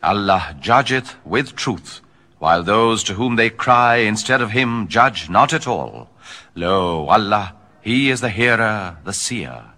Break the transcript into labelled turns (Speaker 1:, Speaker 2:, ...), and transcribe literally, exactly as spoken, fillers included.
Speaker 1: Allah judgeth with truth, while those to whom they cry instead of him judge not at all. Lo, Allah, He is the hearer, the seer.